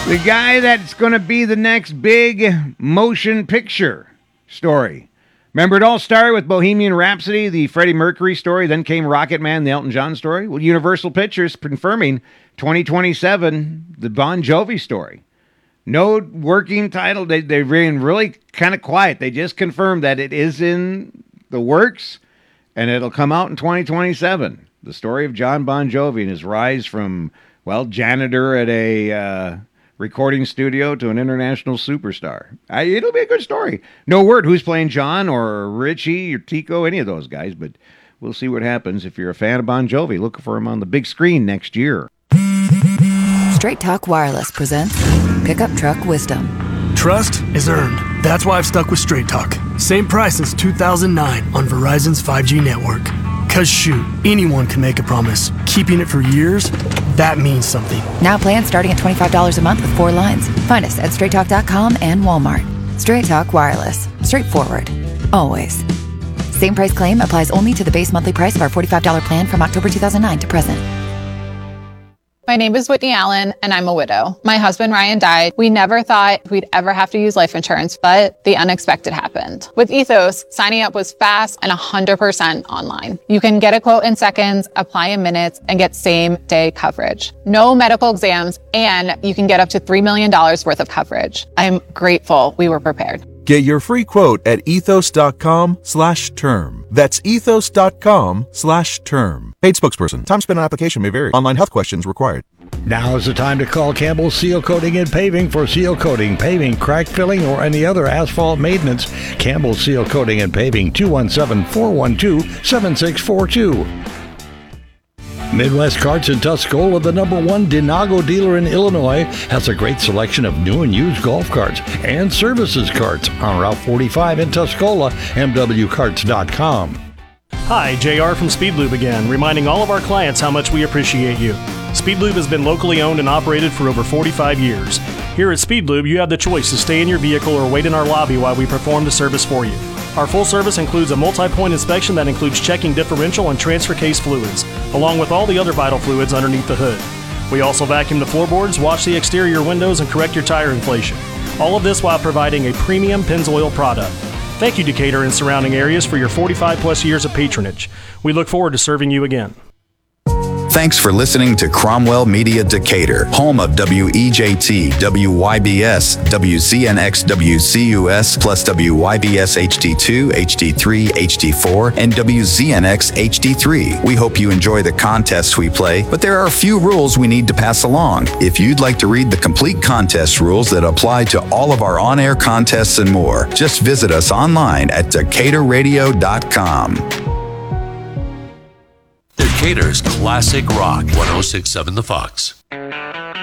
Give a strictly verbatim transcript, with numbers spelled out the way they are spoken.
The guy that's going to be the next big motion picture story. Remember, it all started with Bohemian Rhapsody, the Freddie Mercury story. Then came Rocket Man, the Elton John story. Well, Universal Pictures confirming twenty twenty-seven, the Bon Jovi story. No working title. They, they're being really kind of quiet. They just confirmed that it is in the works, and it'll come out in twenty twenty-seven. The story of John Bon Jovi and his rise from, well, janitor at a uh, recording studio to an international superstar. I, it'll be a good story. No word who's playing John or Richie or Tico, any of those guys, but we'll see what happens. If you're a fan of Bon Jovi, look for him on the big screen next year. Straight Talk Wireless presents Pickup Truck Wisdom. Trust is earned. That's why I've stuck with Straight Talk. Same price since two thousand nine on Verizon's five G network. Cause shoot, anyone can make a promise. Keeping it for years, that means something. Now plans starting at twenty-five dollars a month with four lines. Find us at straight talk dot com and Walmart. Straight Talk Wireless. Straightforward. Always. Same price claim applies only to the base monthly price of our forty-five dollars plan from October two thousand nine to present. My name is Whitney Allen, and I'm a widow. My husband, Ryan, died. We never thought we'd ever have to use life insurance, but the unexpected happened. With Ethos, signing up was fast and one hundred percent online. You can get a quote in seconds, apply in minutes, and get same-day coverage. No medical exams, and you can get up to three million dollars worth of coverage. I'm grateful we were prepared. Get your free quote at ethos.com slash term. That's ethos.com slash term. Paid spokesperson. Time spent on application may vary. Online health questions required. Now is the time to call Campbell Seal Coating and Paving for seal coating, paving, crack filling, or any other asphalt maintenance. Campbell Seal Coating and Paving, two one seven, four one two, seven six four two. Midwest Carts in Tuscola, the number one Dinago dealer in Illinois, has a great selection of new and used golf carts and services carts on Route forty-five in Tuscola, m w carts dot com. Hi, J R from Speedlube again, reminding all of our clients how much we appreciate you. Speedlube has been locally owned and operated for over forty-five years. Here at Speedlube, you have the choice to stay in your vehicle or wait in our lobby while we perform the service for you. Our full service includes a multi-point inspection that includes checking differential and transfer case fluids, along with all the other vital fluids underneath the hood. We also vacuum the floorboards, wash the exterior windows, and correct your tire inflation. All of this while providing a premium Pennzoil product. Thank you, Decatur and surrounding areas, for your forty-five plus years of patronage. We look forward to serving you again. Thanks for listening to Cromwell Media Decatur, home of W E J T, W Y B S, W Z N X, W C U S, plus W Y B S H D two, H D three, H D four, and W Z N X H D three. We hope you enjoy the contests we play, but there are a few rules we need to pass along. If you'd like to read the complete contest rules that apply to all of our on-air contests and more, just visit us online at decatur radio dot com. Decatur's classic rock, one oh six point seven The Fox.